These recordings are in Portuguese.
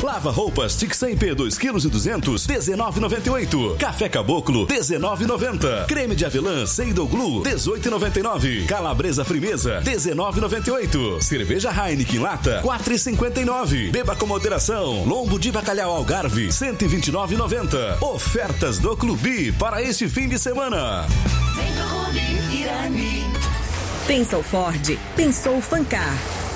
Lava roupas Tixempe 2,2 kg, R$19,98. Café Caboclo, R$19,90. Creme de avelã Seidel Glue, R$18,99. Calabresa Frimeza, R$19,98. Cerveja Heineken Lata, R$4,59. Beba com moderação. Lombo de bacalhau Algarve, R$129,90. Ofertas do Clube para este fim de semana. Vem pro Clube Irani. Pensou Ford? Pensou Fancar.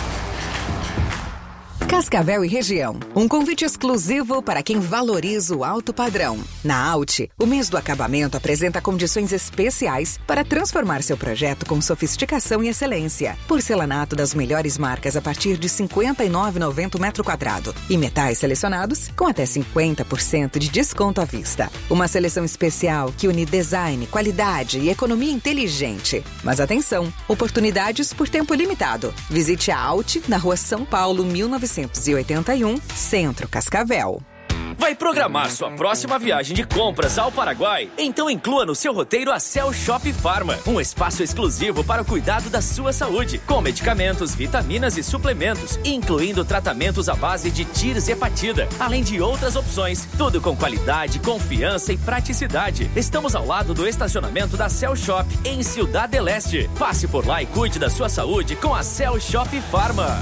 Cascavel e região. Um convite exclusivo para quem valoriza o alto padrão. Na Alt, o mês do acabamento apresenta condições especiais para transformar seu projeto com sofisticação e excelência. Porcelanato das melhores marcas a partir de R$ 59,90 o metro quadrado. E metais selecionados com até 50% de desconto à vista. Uma seleção especial que une design, qualidade e economia inteligente. Mas atenção, oportunidades por tempo limitado. Visite a Alt na Rua São Paulo, 1981, Centro Cascavel. Vai programar sua próxima viagem de compras ao Paraguai? Então inclua no seu roteiro a Cell Shop Pharma, um espaço exclusivo para o cuidado da sua saúde, com medicamentos, vitaminas e suplementos, incluindo tratamentos à base de tirzepatida, além de outras opções, tudo com qualidade, confiança e praticidade. Estamos ao lado do estacionamento da Cell Shop, em Ciudad del Este. Passe por lá e cuide da sua saúde com a Cell Shop Pharma.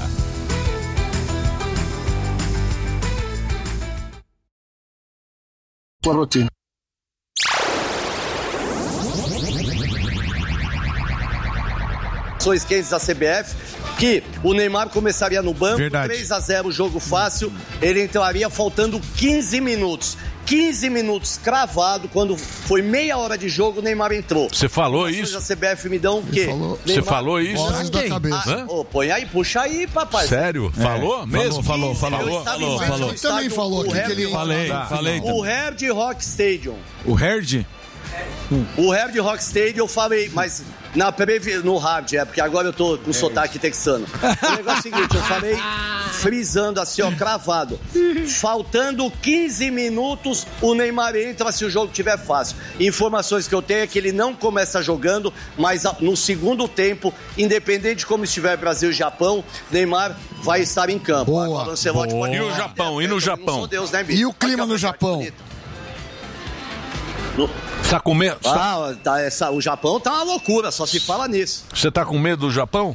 Sua rotina. Ações quentes da CBF, que o Neymar começaria no banco, 3-0, jogo fácil, ele entraria faltando 15 minutos. 15 minutos cravado, quando foi meia hora de jogo, o Neymar entrou. Você falou isso? A CBF me dão o quê? Você falou isso? Põe aí, puxa aí, papai. Sério? Falou mesmo? Falou. Ele também falou aqui que ele... Falei. O Hard Rock Stadium. O Hard? O Hard Rock Stadium eu falei, mas no Hard, porque agora eu tô com sotaque texano. O negócio é o seguinte, eu falei frisando assim, ó, cravado. Faltando 15 minutos, o Neymar entra se o jogo estiver fácil. Informações que eu tenho é que ele não começa jogando, mas no segundo tempo, independente de como estiver Brasil e Japão, Neymar vai estar em campo. Boa. Agora, pode... E o Japão? E no Japão? Deus, né, e o clima no Japão? Tá com medo? O Japão tá uma loucura, só se fala nisso. Você tá com medo do Japão?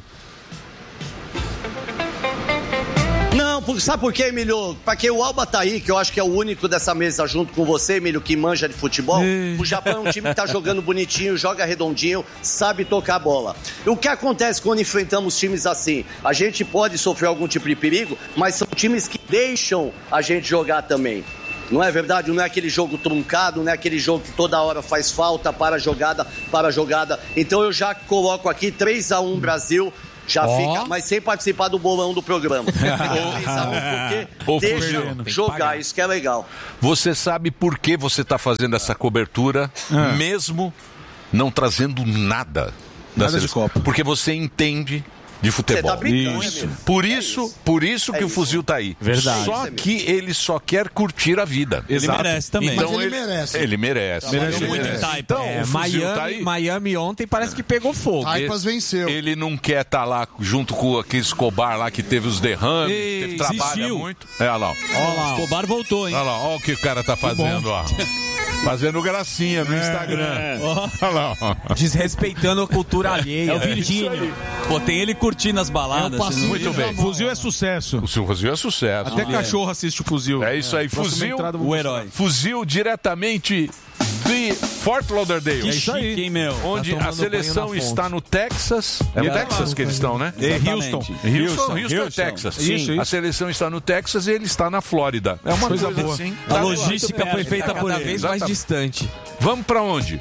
Não, sabe por quê, Emílio? Porque o Alba tá aí, que eu acho que é o único dessa mesa junto com você, Emílio, que manja de futebol. O Japão é um time que tá jogando bonitinho, joga redondinho, sabe tocar a bola. E o que acontece quando enfrentamos times assim? A gente pode sofrer algum tipo de perigo, mas são times que deixam a gente jogar também. Não é verdade? Não é aquele jogo truncado, não é aquele jogo que toda hora faz falta, para a jogada. Então eu já coloco aqui 3-1 Brasil, já fica, mas sem participar do bolão do programa. 3-1 porque deixa jogar, isso que é legal. Você sabe por que você está fazendo essa cobertura, mesmo não trazendo nada de Copa? Porque você entende de futebol. Você tá brincando, Por isso que o fuzil tá aí. Verdade. Só que ele só quer curtir a vida. Ele merece também. Então mas ele merece. Ele merece. Então, Miami ontem parece que pegou fogo. Taipas venceu. Ele não quer estar lá junto com aquele Escobar lá que teve os derrames, que trabalha muito. Olha lá. O Escobar voltou, hein? Olha lá, olha o que o cara tá fazendo, ó. Fazendo gracinha no Instagram. Olha lá, ó. Desrespeitando a cultura alheia. É o Virgínio. Pô, tem ele curtindo as baladas. Muito bem. Fuzil é sucesso. O seu fuzil é sucesso. Até cachorro assiste o Fuzil. É isso aí. Fuzil, o herói. Fuzil diretamente de Fort Lauderdale. Que chique, hein, meu? Onde a seleção está no Texas. É no Texas que eles estão, né? Houston, Texas. Isso. A seleção está no Texas e ele está na Flórida. É uma coisa boa. Assim. A logística foi feita por ele. Cada vez mais distante. Vamos pra onde?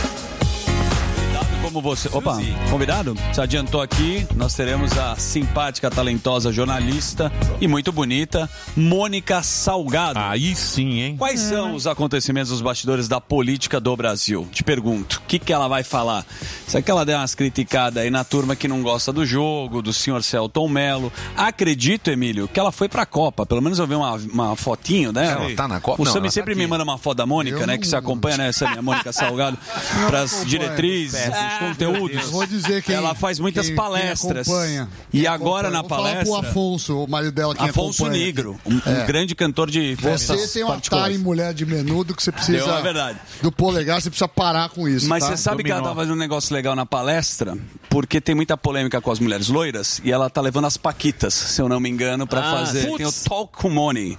Como você. Opa, convidado? Se adiantou aqui, nós teremos a simpática, talentosa jornalista e muito bonita, Mônica Salgado. Aí sim, hein? Quais são os acontecimentos dos bastidores da política do Brasil? Te pergunto, o que ela vai falar? Será que ela der umas criticadas aí na turma que não gosta do jogo, do senhor Celton Mello? Acredito, Emílio, que ela foi pra Copa. Pelo menos eu vi uma fotinho dela. Ela tá na Copa? O Sami sempre me manda uma foto da Mônica, né? Que você acompanha, né? Essa minha Mônica Salgado, pras diretrizes. conteúdos. Vou dizer que ela faz muitas palestras. Acompanha. E agora na palestra... Vou falar pro Afonso, o marido dela, que Afonso acompanha. Negro, um grande cantor de festas Você tem uma tara em mulher de menudo que você precisa... É verdade. Do polegar, você precisa parar com isso, Mas tá? você sabe que ela tá fazendo um negócio legal na palestra, porque tem muita polêmica com as mulheres loiras, e ela tá levando as paquitas, se eu não me engano, pra fazer... Tem o Talk com Money.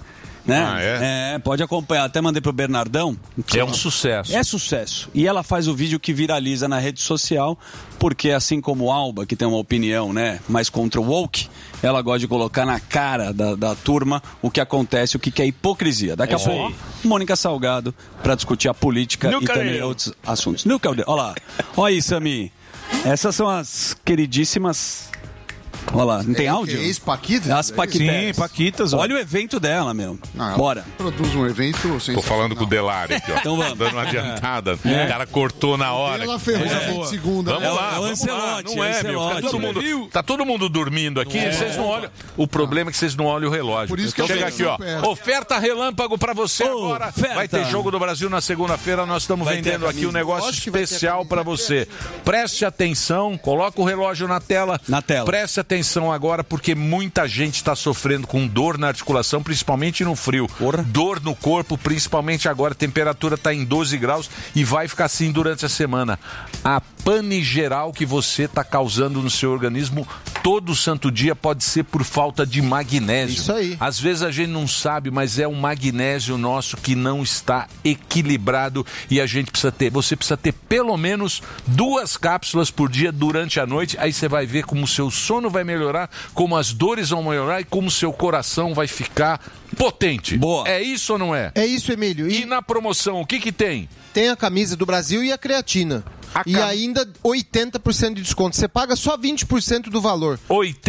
Né? Pode acompanhar. Até mandei pro Bernardão. É um sucesso. É sucesso. E ela faz o vídeo que viraliza na rede social, porque assim como o Alba, que tem uma opinião, né, mais contra o woke, ela gosta de colocar na cara da turma o que acontece, o que é hipocrisia. Daqui a pouco, Mônica Salgado, para discutir a política e também outros assuntos. Olha lá. Olha aí, Sami. Essas são as queridíssimas... Olha lá, não tem áudio? Ex-Paquitas? As Paquitas. Sim, Paquitas. Olha o evento dela, meu. Bora. Produz um evento Tô falando com o Delari aqui, ó. Então vamos. Dando uma adiantada. O cara cortou na hora. Ela ferrou de segunda. Vamos lá, vamos lá. Não é, meu. Tá todo mundo dormindo aqui. Vocês não olham. O problema é que vocês não olham o relógio. Por isso que chega aqui, ó. Oferta relâmpago pra você agora. Vai ter Jogo do Brasil na segunda-feira. Nós estamos vendendo aqui um negócio especial pra você. Preste atenção. Coloca o relógio na tela. Preste atenção agora, porque muita gente está sofrendo com dor na articulação, principalmente no frio. Dor no corpo, principalmente agora. A temperatura está em 12 graus e vai ficar assim durante a semana. A pane geral que você está causando no seu organismo todo santo dia pode ser por falta de magnésio. Isso aí. Às vezes a gente não sabe, mas é um magnésio nosso que não está equilibrado e a gente precisa ter. Você precisa ter pelo menos 2 cápsulas por dia durante a noite. Aí você vai ver como o seu sono vai melhorar, como as dores vão melhorar e como o seu coração vai ficar potente. Boa. É isso ou não é? É isso, Emílio. E na promoção, o que tem? Tem a camisa do Brasil e a creatina. E ainda 80% de desconto. Você paga só 20% do valor.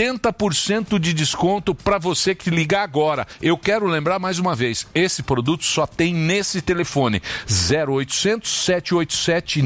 80% de desconto para você que ligar agora. Eu quero lembrar mais uma vez, esse produto só tem nesse telefone 0800 787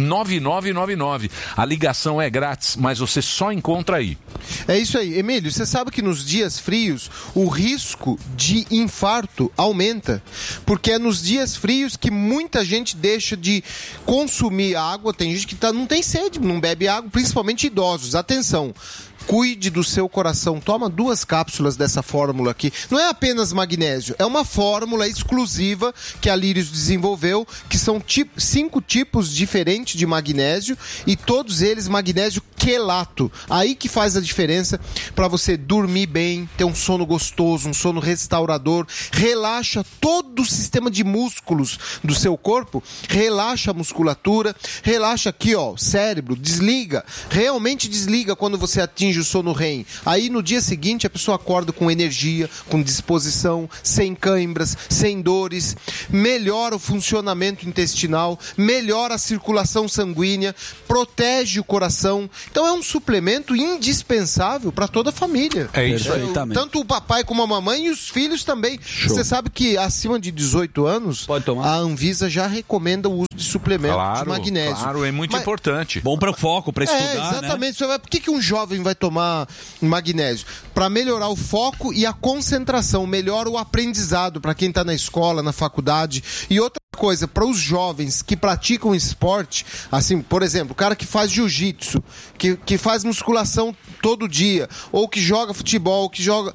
9999. A ligação é grátis, mas você só encontra aí. É isso aí. Emílio, você sabe que nos dias frios o risco de infarto aumenta, porque é nos dias frios que muita gente deixa de consumir água. Tem gente que não tem sede, não bebe água, principalmente idosos. Atenção, cuide do seu coração. Toma 2 cápsulas dessa fórmula aqui. Não é apenas magnésio, é uma fórmula exclusiva que a Lírios desenvolveu, que são 5 tipos diferentes de magnésio e todos eles magnésio quelato. Aí que faz a diferença para você dormir bem, ter um sono gostoso, um sono restaurador, relaxa todo o sistema de músculos do seu corpo, relaxa a musculatura, relaxa aqui, ó, cérebro, desliga, realmente desliga quando você atinge o sono REM. Aí no dia seguinte a pessoa acorda com energia, com disposição, sem cãibras, sem dores, melhora o funcionamento intestinal, melhora a circulação sanguínea, protege o coração. Então é um suplemento indispensável para toda a família. É isso aí. Tanto o papai como a mamãe e os filhos também. Você sabe que acima de 18 anos, a Anvisa já recomenda o uso de suplemento de magnésio. Claro, é muito importante. Bom para o foco, para estudar, exatamente. Né? Por que um jovem vai tomar magnésio? Para melhorar o foco e a concentração, melhora o aprendizado para quem está na escola, na faculdade. E outra coisa, para os jovens que praticam esporte, assim, por exemplo, o cara que faz jiu-jitsu, que faz musculação todo dia, ou que joga futebol,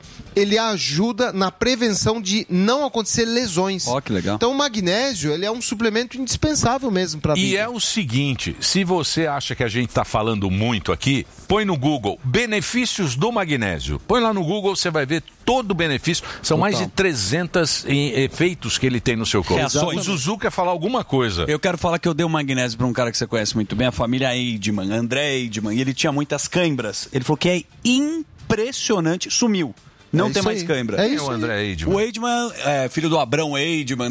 ele ajuda na prevenção de não acontecer lesões. Que legal. Então o magnésio, ele é um suplemento indispensável mesmo para a vida. E é o seguinte, se você acha que a gente está falando muito aqui, põe no Google, benefícios do magnésio. Põe lá no Google, você vai ver todo o benefício. São mais de 300 efeitos que ele tem no seu corpo. O Zuzu quer falar alguma coisa. Eu quero falar que eu dei um magnésio para um cara que você conhece muito bem, a família Eidman, André Eidman, e ele tinha muitas cãibras. Ele falou que é impressionante, sumiu. Não tem mais cãibra. É isso, o André Eidman. O Eidman é filho do Abrão Eidman.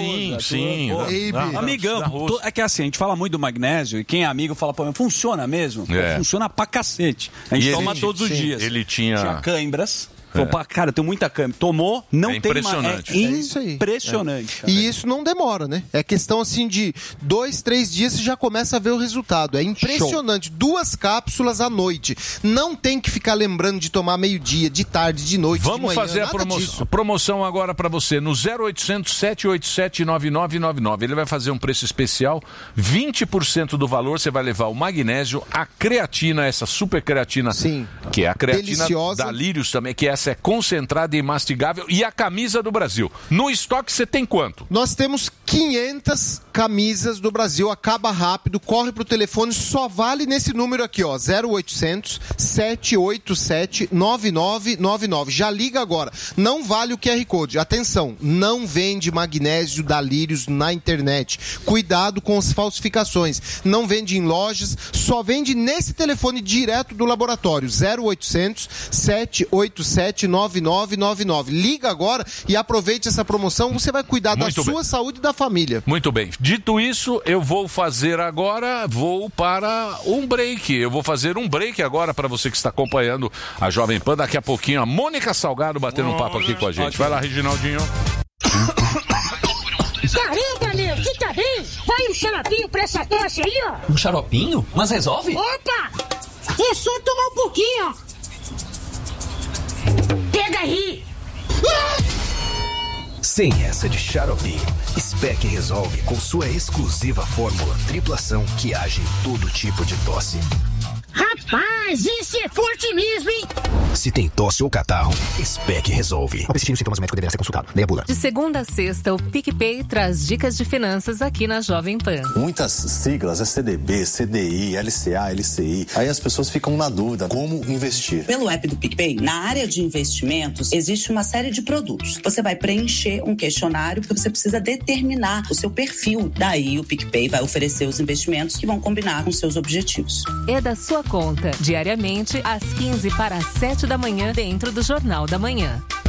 Sim. Amigão. É que assim, a gente fala muito do magnésio e quem é amigo fala, pô, funciona mesmo? Funciona pra cacete. A gente toma todos os dias. Ele tinha cãibras. Falou, cara, eu tenho muita câmera. Tomou, não tem mais. Impressionante. É isso aí. Impressionante. E isso não demora, né? É questão assim de 2, 3 dias você já começa a ver o resultado. É impressionante. Show. 2 cápsulas à noite. Não tem que ficar lembrando de tomar meio-dia, de tarde, de noite, Vamos de manhã, fazer a promoção agora para você no 0800 787 9999. Ele vai fazer um preço especial, 20% do valor. Você vai levar o magnésio, a creatina, essa super creatina, sim, que é a creatina deliciosa da Lírios também, que essa é concentrada e mastigável, e a camisa do Brasil. No estoque você tem quanto? Nós temos 500 camisas do Brasil, acaba rápido, corre pro telefone, só vale nesse número aqui, ó, 0800 787 9999. Já liga agora. Não vale o QR Code. Atenção, não vende magnésio da Lírios na internet. Cuidado com as falsificações. Não vende em lojas, só vende nesse telefone direto do laboratório, 0800 787 9999. Liga agora e aproveite essa promoção, você vai cuidar da sua saúde e da família. Muito bem. Dito isso, eu vou fazer agora, vou para um break. Eu vou fazer um break agora para você que está acompanhando a Jovem Pan. Daqui a pouquinho a Mônica Salgado batendo um papo aqui com a gente. Vai lá, Reginaldinho. Caramba, meu, você tá bem? Vai um xaropinho pra essa tosse aí, ó. Um xaropinho? Mas resolve? Opa! É só tomar um pouquinho, ó. Pega aí. Sem essa de xarope, Spec resolve com sua exclusiva fórmula triplação que age em todo tipo de tosse. Rapaz, isso é forte mesmo, hein? Se tem tosse ou catarro, Spec resolve. Ao persistir os sintomas, o médico deverá ser consultado. Leia a bula. De segunda a sexta, o PicPay traz dicas de finanças aqui na Jovem Pan. Muitas siglas, é CDB, CDI, LCA, LCI. Aí as pessoas ficam na dúvida como investir. Pelo app do PicPay, na área de investimentos, existe uma série de produtos. Você vai preencher um questionário porque você precisa determinar o seu perfil. Daí o PicPay vai oferecer os investimentos que vão combinar com seus objetivos. É da sua conta, diariamente, às 15 para as 7 da manhã, dentro do Jornal da Manhã.